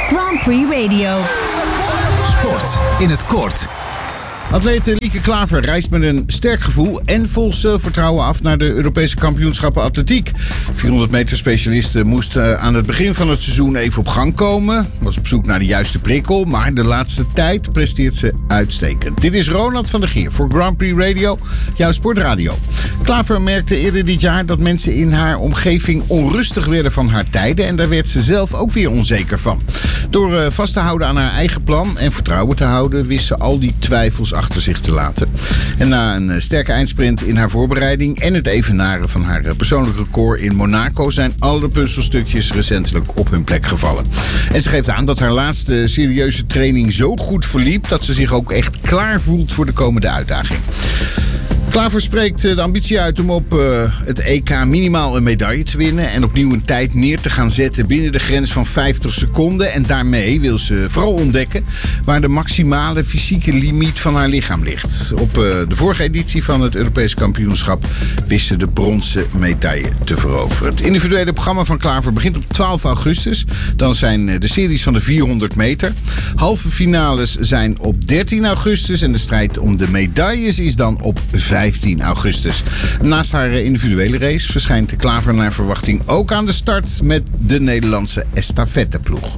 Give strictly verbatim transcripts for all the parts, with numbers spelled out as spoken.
Grand Prix Radio. Sport in het kort. Atlete Lieke Klaver reist met een sterk gevoel en vol zelfvertrouwen af naar de Europese kampioenschappen atletiek. vierhonderd meter specialisten moesten aan het begin van het seizoen even op gang komen. Was op zoek naar de juiste prikkel, maar de laatste tijd presteert ze uitstekend. Dit is Ronald van der Geer voor Grand Prix Radio, jouw sportradio. Klaver merkte eerder dit jaar dat mensen in haar omgeving onrustig werden van haar tijden en daar werd ze zelf ook weer onzeker van. Door uh, vast te houden aan haar eigen plan en vertrouwen te houden, wist ze al die twijfels achter zich te laten. En na een uh, sterke eindsprint in haar voorbereiding en het evenaren van haar uh, persoonlijk record in Monaco zijn alle puzzelstukjes recentelijk op hun plek gevallen. En ze geeft aan dat haar laatste serieuze training zo goed verliep dat ze zich ook echt klaar voelt voor de komende uitdaging. Klaver spreekt de ambitie uit om op uh, het E K minimaal een medaille te winnen en opnieuw een tijd neer te gaan zetten binnen de grens van vijftig seconden. En daarmee wil ze vooral ontdekken waar de maximale fysieke limiet van haar lichaam ligt. Op uh, de vorige editie van het Europees kampioenschap wist ze de bronzen medaille te veroveren. Het individuele programma van Klaver begint op twaalf augustus. Dan zijn de series van de vierhonderd meter. Halve finales zijn op dertien augustus en de strijd om de medailles is dan op vijftien augustus. Naast haar individuele race verschijnt Klaver naar verwachting ook aan de start met de Nederlandse estafetteploeg.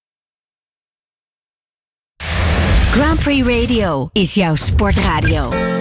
Grand Prix Radio is jouw sportradio.